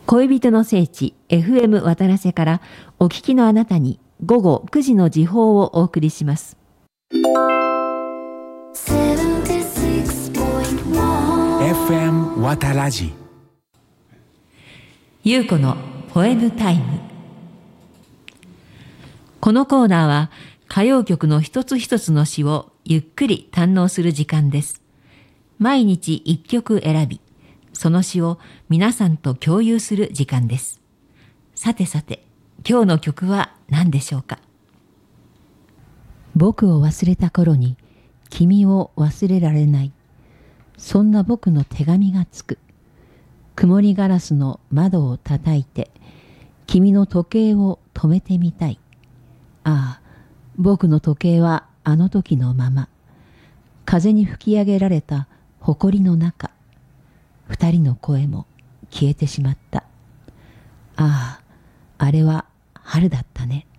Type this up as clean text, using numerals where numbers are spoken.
恋人の聖地 FM 渡良瀬からお聞きのあなたに午後9時の時報をお送りします。 FM 渡良瀬ゆうこのポエムタイム。このコーナーは歌謡曲の一つ一つの詩をゆっくり堪能する時間です。毎日一曲選び、その詩を皆さんと共有する時間です。さてさて、今日の曲は何でしょうか。僕を忘れた頃に君を忘れられない。そんな僕の手紙がつく。曇りガラスの窓を叩いて君の時計を止めてみたい。ああ、僕の時計はあの時のまま。風に吹き上げられた埃の中。二人の声も消えてしまった。ああ、あれは春だったね。